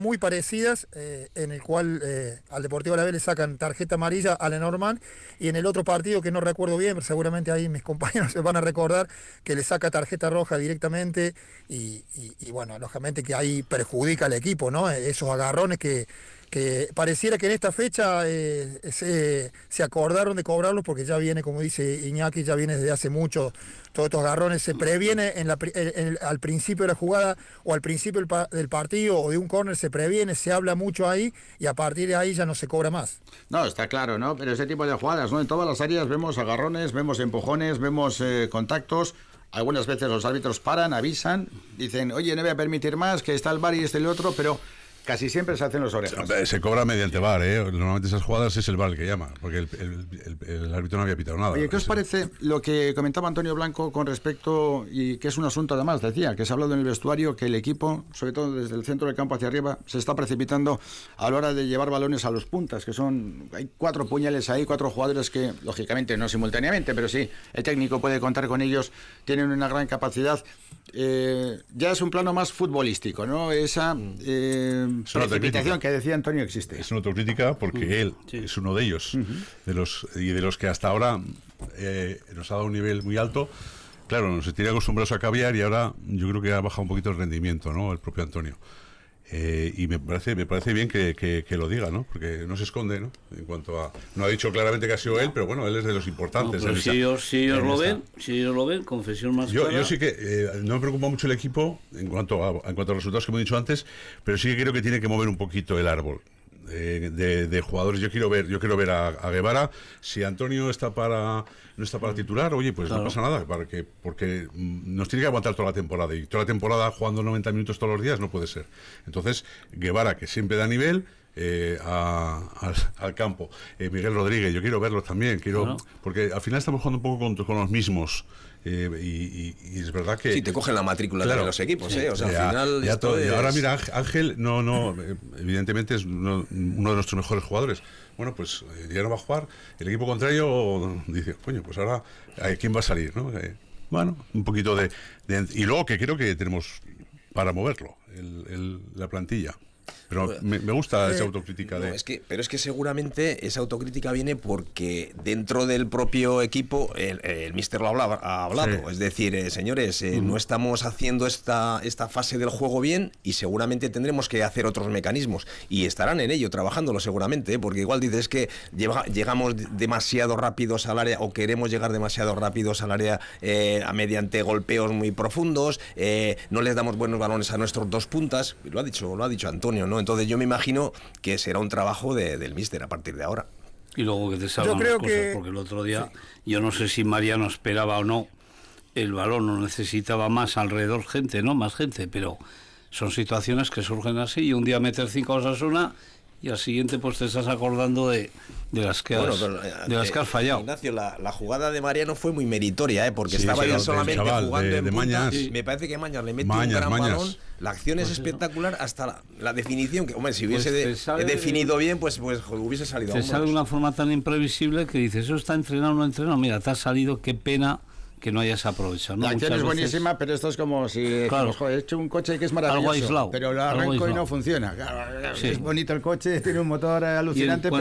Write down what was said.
muy parecidas, en el cual al Deportivo Alavés le sacan tarjeta amarilla a Lenormand, y en el otro partido que no recuerdo bien, pero seguramente ahí mis compañeros se van a recordar, que le saca tarjeta roja directamente, y bueno, lógicamente que ahí perjudica al equipo, ¿no? Esos agarrones que pareciera que en esta fecha se acordaron de cobrarlos, porque ya viene, como dice Iñaki, ya viene desde hace mucho, todos estos agarrones se previene al principio de la jugada o al principio del partido o de un córner, se previene, se habla mucho ahí, y a partir de ahí ya no se cobra más. No, está claro, ¿no? Pero ese tipo de jugadas, ¿no? En todas las áreas vemos agarrones, vemos empujones, vemos contactos. Algunas veces los árbitros paran, avisan, dicen, oye, no voy a permitir más, que está el VAR y el otro, pero casi siempre se hacen los orejas. Se cobra mediante VAR, ¿eh? Normalmente esas jugadas es el VAR el que llama, porque el árbitro no había pitado nada. Oye, ¿qué os parece lo que comentaba Antonio Blanco con respecto, y que es un asunto además, decía, que se ha hablado en el vestuario, que el equipo, sobre todo desde el centro del campo hacia arriba, se está precipitando a la hora de llevar balones a los puntas, que hay 4 puñales ahí, 4 jugadores que, lógicamente, no simultáneamente, pero sí, el técnico puede contar con ellos, tienen una gran capacidad. Ya es un plano más futbolístico, ¿no? Esa precipitación que decía Antonio existe. Es una autocrítica porque él es uno de ellos, de los que hasta ahora nos ha dado un nivel muy alto. Claro, nos tiene acostumbrados a caviar, y ahora yo creo que ha bajado un poquito el rendimiento, ¿no? El propio Antonio. Y me parece bien que lo diga, ¿no? Porque no se esconde, ¿no? En cuanto a... No ha dicho claramente que ha sido él, pero bueno, él es de los importantes. No, si ellos lo ven, confesión más clara. Yo sí que no me preocupa mucho el equipo en cuanto a los resultados que hemos dicho antes, pero sí que creo que tiene que mover un poquito el árbol de jugadores. Yo quiero ver a Guevara. Si Antonio no está para titular, oye, pues claro, no pasa nada, porque nos tiene que aguantar toda la temporada, y toda la temporada jugando 90 minutos todos los días no puede ser. Entonces, Guevara, que siempre da nivel al campo. Miguel Rodríguez, yo quiero verlo también, claro, porque al final estamos jugando un poco con los mismos. Y es verdad que... Sí, te cogen la matrícula, claro, de los equipos, sí, o sea, al final... Ahora mira, Ángel, evidentemente es uno de nuestros mejores jugadores. Bueno, pues ya no va a jugar. El equipo contrario dice, coño, pues ahora, ¿quién va a salir, no? Bueno, un poquito de... Y luego que creo que tenemos para moverlo, la plantilla. Pero me gusta esa autocrítica. Pero es que seguramente esa autocrítica viene porque dentro del propio equipo el míster lo ha hablado. Sí. Es decir, señores, no estamos haciendo esta fase del juego bien, y seguramente tendremos que hacer otros mecanismos. Y estarán en ello, trabajándolo seguramente, porque igual dices que llegamos demasiado rápidos al área, o queremos llegar demasiado rápidos al área mediante golpeos muy profundos, no les damos buenos balones a nuestros dos puntas. Lo ha dicho Antonio, ¿no? Entonces yo me imagino que será un trabajo del míster a partir de ahora. Y luego que te salgan las cosas, porque el otro día, yo no sé si Mariano esperaba o no, el balón no necesitaba más alrededor más gente, pero son situaciones que surgen así, y un día meter 5 a Osasuna, y al siguiente pues te estás acordando de las que has fallado. Ignacio, la jugada de Mariano fue muy meritoria, porque estaba ya solamente jugando en punta. Me parece que Mañas le mete un gran balón. La acción es espectacular, hasta la definición, que hombre, si hubiese definido bien, pues hubiese salido. Te sale de una forma tan imprevisible que dices, eso está entrenado o no entrenado. Mira, te ha salido, qué pena que no hayas aprovechado, ¿no? La acción es buenísima, pero esto es como si he hecho un coche que es maravilloso, algo aislado, pero lo arranco y no funciona. Claro, sí. Es bonito el coche, tiene un motor alucinante.